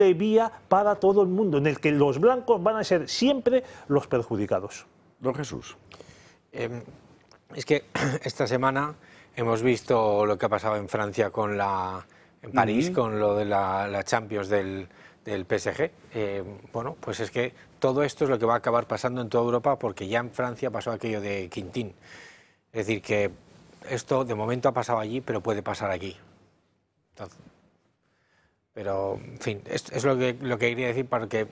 vía para todo el mundo, en el que los blancos van a ser siempre los perjudicados. Don Jesús. Es que esta semana hemos visto lo que ha pasado en Francia en París, con lo de la Champions del PSG. Bueno, pues es que todo esto es lo que va a acabar pasando en toda Europa, porque ya en Francia pasó aquello de Quintín. Es decir, que esto de momento ha pasado allí, pero puede pasar aquí. Entonces, pero, en fin, es lo que quería decir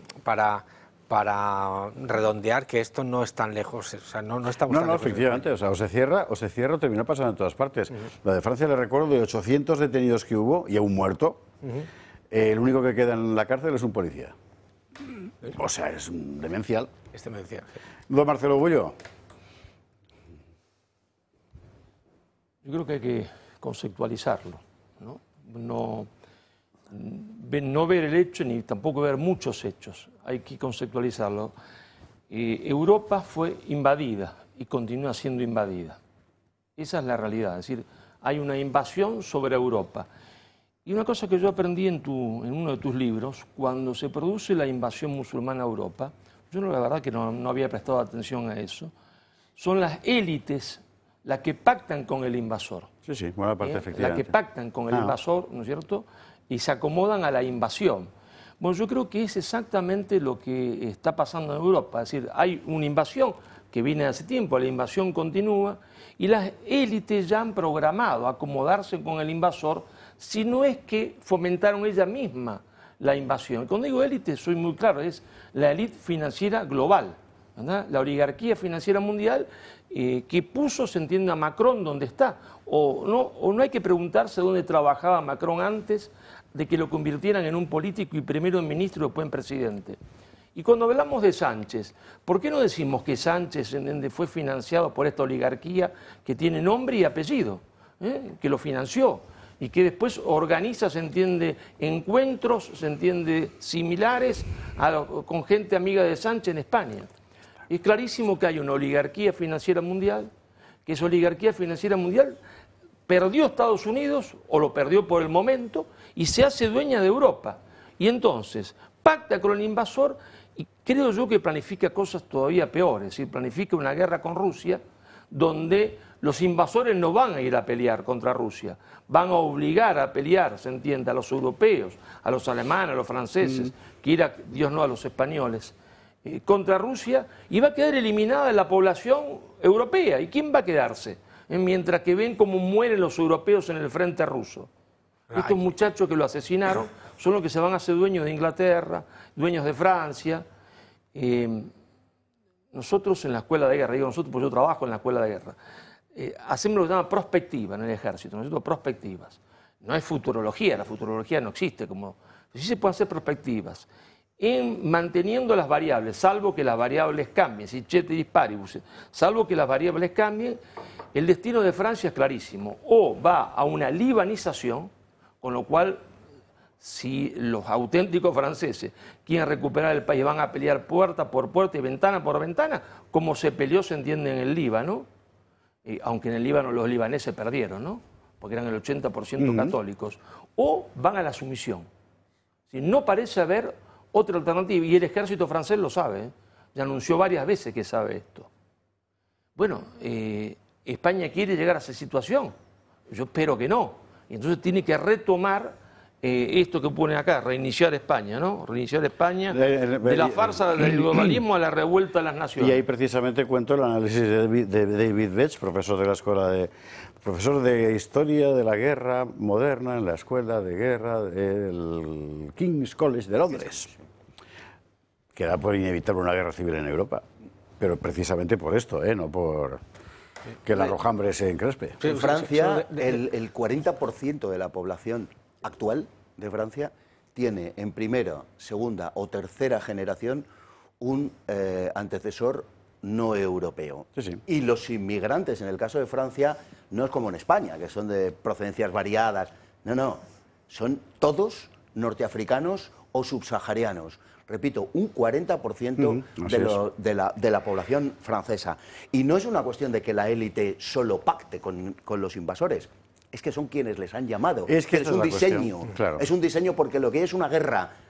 para redondear que esto no es tan lejos, o sea, no estamos tan lejos. Efectivamente, o sea, o se cierra o termina pasando en todas partes. La de Francia, le recuerdo, de 800 detenidos que hubo y un muerto, el único que queda en la cárcel es un policía. O sea, es demencial. Es demencial. Don Marcelo Bullo. Yo creo que hay que conceptualizarlo, ¿no? No ver el hecho ni tampoco ver muchos hechos, hay que conceptualizarlo. Europa fue invadida y continúa siendo invadida. Esa es la realidad, es decir, hay una invasión sobre Europa. Y una cosa que yo aprendí en uno de tus libros, cuando se produce la invasión musulmana a Europa, yo la verdad que no había prestado atención a eso, son las élites las que pactan con el invasor. Sí, buena parte, efectivamente. Las que pactan con el invasor, ¿no es cierto?, y se acomodan a la invasión. Bueno, yo creo que es exactamente lo que está pasando en Europa. Es decir, hay una invasión que viene hace tiempo, la invasión continúa, y las élites ya han programado acomodarse con el invasor, si no es que fomentaron ella misma la invasión. Cuando digo élite, soy muy claro, es la élite financiera global, ¿verdad? La oligarquía financiera mundial que puso, se entiende, a Macron donde está. O no hay que preguntarse dónde trabajaba Macron antes de que lo convirtieran en un político y primero en ministro y después en presidente. Y cuando hablamos de Sánchez, ¿por qué no decimos que Sánchez fue financiado por esta oligarquía que tiene nombre y apellido, que lo financió y que después organiza, se entiende, encuentros, se entiende, similares con gente amiga de Sánchez en España? Es clarísimo que hay una oligarquía financiera mundial, que esa oligarquía financiera mundial perdió Estados Unidos, o lo perdió por el momento, y se hace dueña de Europa. Y entonces pacta con el invasor y creo yo que planifica cosas todavía peores, es decir, planifica una guerra con Rusia, donde los invasores no van a ir a pelear contra Rusia, van a obligar a pelear, se entiende, a los europeos, a los alemanes, a los franceses, que ir a, Dios no, a los españoles, contra Rusia, y va a quedar eliminada la población europea. ¿Y quién va a quedarse? Mientras que ven cómo mueren los europeos en el frente ruso. Estos muchachos que lo asesinaron son los que se van a hacer dueños de Inglaterra, dueños de Francia. Nosotros en la escuela de guerra, digo nosotros porque yo trabajo en la escuela de guerra, hacemos lo que se llama prospectiva en el ejército, nosotros prospectivas. No es futurología, la futurología no existe, sí se pueden hacer prospectivas. Manteniendo las variables, salvo que las variables cambien, si ceteris paribus, salvo que las variables cambien, el destino de Francia es clarísimo. O va a una libanización, con lo cual, si los auténticos franceses quieren recuperar el país, van a pelear puerta por puerta y ventana por ventana, como se peleó, se entiende, en el Líbano, aunque en el Líbano los libaneses perdieron, ¿no?, porque eran el 80% católicos, o van a la sumisión. Si no parece haber otra alternativa, y el ejército francés lo sabe, ya anunció varias veces que sabe esto. Bueno, España quiere llegar a esa situación, yo espero que no, y entonces tiene que retomar esto que pone acá, reiniciar España, ¿no? Reiniciar España de la farsa del globalismo a la revuelta de las naciones. Y ahí precisamente cuento el análisis de David Betts, profesor de la escuela profesor de Historia de la Guerra Moderna en la Escuela de Guerra del King's College de Londres, que da por inevitable una guerra civil en Europa, pero precisamente por esto, no por que la rojambre se encrespe. En Francia, el 40% de la población actual de Francia tiene en primera, segunda o tercera generación un antecesor no europeo. Y los inmigrantes, en el caso de Francia, no es como en España, que son de procedencias variadas. No, son todos norteafricanos o subsaharianos. Repito, un 40% de la población francesa. Y no es una cuestión de que la élite solo pacte con los invasores, es que son quienes les han llamado. Es un diseño. Claro. Es un diseño porque lo que es una guerra